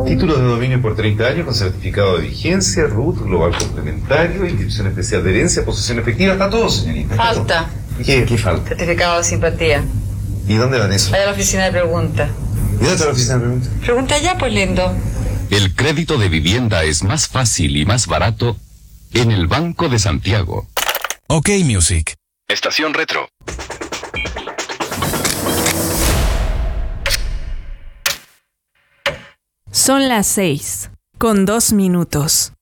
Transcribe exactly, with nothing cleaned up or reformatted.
Títulos de dominio por treinta años con certificado de vigencia, R U T, global complementario, inscripción especial de herencia, posesión efectiva, está todo, señorita. Está Falta. todo. ¿Qué, ¿Qué falta? Certificado de simpatía. ¿Y dónde van eso? Vaya a la oficina de pregunta. ¿Y dónde está la oficina de pregunta? Pregunta ya, pues, lindo. El crédito de vivienda es más fácil y más barato en el Banco de Santiago. OK Music. Estación Retro. Son las seis, con dos minutos.